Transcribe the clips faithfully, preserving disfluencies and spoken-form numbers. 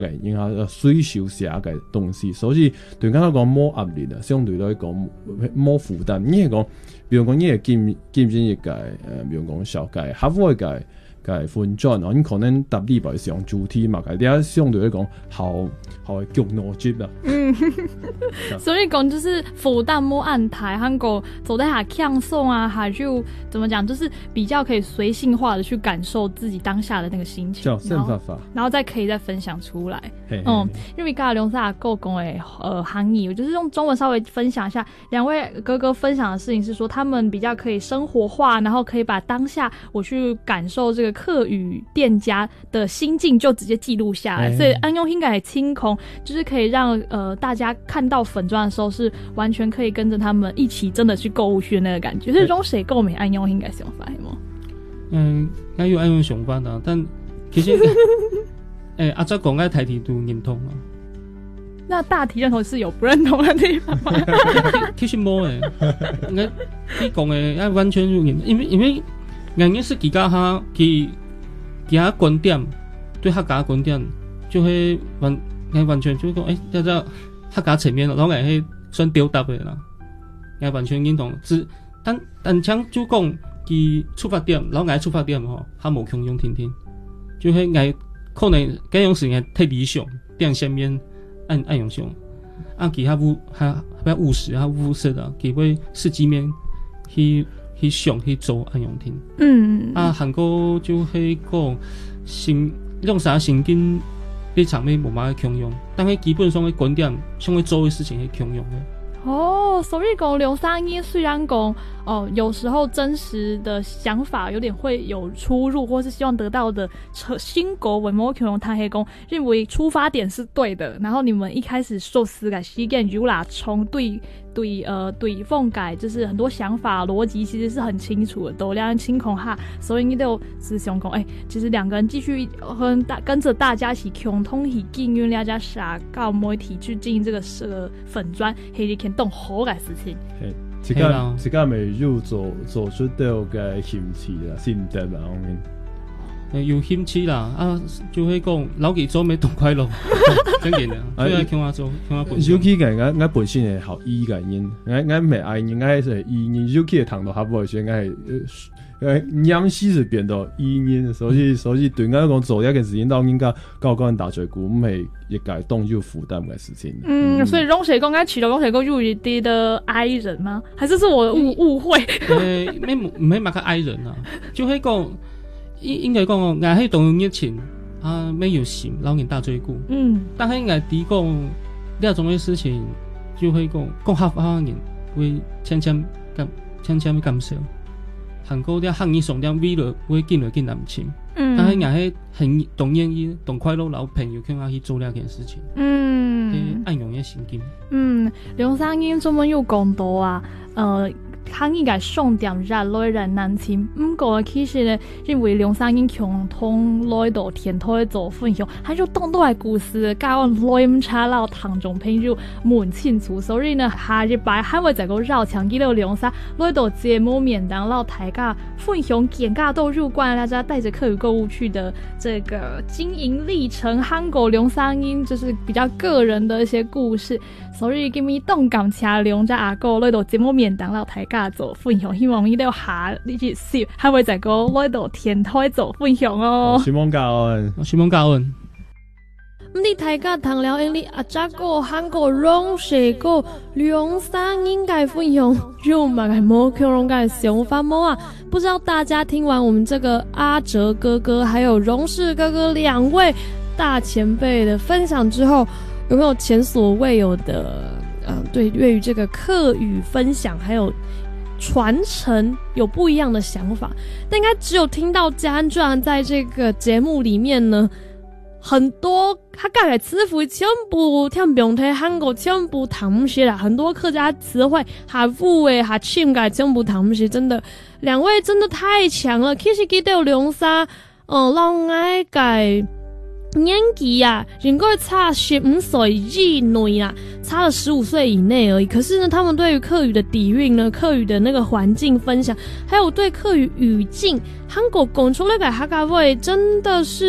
嘅，然後需要寫嘅東西，所以對我嚟講冇壓力啊，相對嚟講冇負擔。你係講，比如講你係見見唔見一個誒，比如講小嘅客戶嘅嘅分轉，你可能搭禮拜上主題嘛，嘅啲相對嚟講好好腳邏輯啦。 嗯，所以講就是負擔冇安排，韓國走在下輕鬆啊，還就怎麼講，就是比較可以隨性化的去感受自己當下的那個心情， 然後然後再可以再分享出來。 嘿嘿嗯，因為剛才龍沙哥講誒呃韓語，我就是用中文稍微分享一下，兩位哥哥分享的事情是說，他們比較可以生活化，然後可以把當下我去感受這個客語店家的心境就直接記錄下來，所以安用應該也清空，就是可以讓呃大家看到粉專的時候是完全可以跟着他們一起真的去購物去的那個感覺。所以種誰購買安用應該想法係嗎？ 嗯，我有安用想法啊，但其實誒阿叔講嘅大體都認同啊。 那大體認同是有不認同的地方嗎？ 其實冇誒，我你講嘅完全就認同，因為因為原因是佢家下佢佢下觀點對客家觀點就係完我完全就講誒，即係客家層面，然後我係算表達嘅啦，我完全認同。只但但像就講佢出發點，然後我出發點吼，他冇強用聽聽，就係我可能嗰樣事係太理想，點上面按按用上，啊其他務還比較務實，啊務實啊，佢會實際面去去想去做按用聽。 嗯， 啊韓國就係講成用啥神經呢場面冇乜強用，但係基本上嘅觀點，想去做嘅事情係強用嘅。 哦，所以講劉三一雖然講哦，有時候真實的想法有點會有出入，或是希望得到的新國文某可能他係講認為出發點是對的，然後你們一開始受思改西建如啦從對對呃對鳳改，就是很多想法邏輯其實是很清楚的，都兩人清空哈，所以你都是想講哎，其實兩個人繼續跟大跟着大家一起共同去經營大家啥搞媒體去經營這個呃粉專，係一件動好嘅事情。 自家自家未要做做出到嘅嫌棄啦，先唔得嘛，我面。誒，有嫌棄啦，啊，就係講老幾做咩動快樂，真嘅啦，所以聽我做，聽我本身。 尤其嘅我我本身係學醫嘅人，我我唔係愛人，我係醫人，尤其係談到下部時，我係誒養死就變到醫人，所以所以對我嚟講做一件事情，當然家教個人打嘴鼓，唔係一個動要負擔嘅事情。 嗯，嗯所以榮水公該取到榮水公入一啲的愛人嗎？還是是我誤誤會？ 誒，咩唔唔係乜個愛人啊？就係講。應應該講我係動用熱情啊，沒有心，老人打嘴鼓。嗯，但係我哋講呢種嘅事情，就會講講客家人會漸漸感漸漸感受，韓國啲客語上啲味道會見來見來唔清。嗯，但係我係很動願意、動快樂，老朋友傾下去做呢件事情。嗯，按用嘅心境。 嗯，梁生英專門有講到啊，呃。韓語嘅重點係來人難聽，唔過其實咧，因為梁生英共同來到天台做分享，還有當多嘅故事，教來唔差老唐中朋友滿清楚，所以呢，下日擺還會再個繞牆記到梁生來到節目面當老大家分享簡介都入關，大家帶着客語購物去的這個經營歷程，韓國梁生英就是比較個人的一些故事，所以今日動感車梁家阿哥來到節目面當老大家做分享，希望呢度下呢節事係會再個來到天台做分享哦。 希望教恩， 希望教恩。 咁你大家談了你阿扎個韓國榮社個梁生應該分享，有乜嘅冇強龍嘅想法冇啊？不知道大家聽完我們這個阿哲哥哥還有榮氏哥哥兩位大前輩的分享之後，有沒有前所未有的呃對對於這個客語分享還有傳承有不一樣的想法？但應該只有聽到嘉安居然在這個節目裡面呢，很多客家嘅詞彙全部聽不用睇，韓國全部談唔起啦，很多客家詞彙下副誒下簽嘅全部談唔起，真的兩位真的太強了。其實記得有兩三嗯讓愛嘅年紀啊，應該差十五歲以內啦，差了十五歲以內而已。可是呢，他們對於客語的底蘊呢，客語的那個環境分享，還有對客語語境，韓國講出來嘅客家話真的是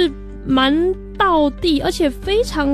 蛮道地，而且非常